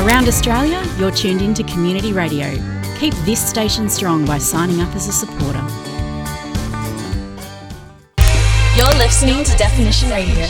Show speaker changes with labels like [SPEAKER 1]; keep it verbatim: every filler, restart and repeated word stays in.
[SPEAKER 1] Around Australia, you're tuned in to Community Radio. Keep this station strong by signing up as a supporter.
[SPEAKER 2] You're listening to Definition Radio.